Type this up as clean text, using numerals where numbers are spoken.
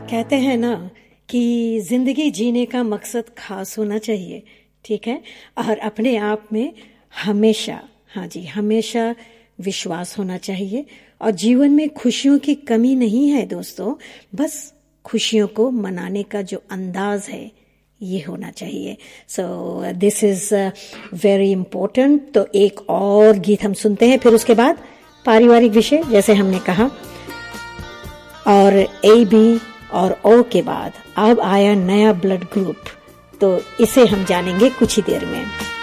कहते हैं ना कि जिंदगी जीने का मकसद खास होना चाहिए, ठीक है, और अपने आप में हमेशा, हाँ जी, हमेशा विश्वास होना चाहिए। और जीवन में खुशियों की कमी नहीं है दोस्तों, बस खुशियों को मनाने का जो अंदाज है ये होना चाहिए। So this is very important. तो एक और गीत हम सुनते हैं, फिर उसके बाद पारिवारिक विषय जैसे हमने कहा, और ए बी और ओ के बाद अब आया नया ब्लड ग्रुप, तो इसे हम जानेंगे कुछ ही देर में।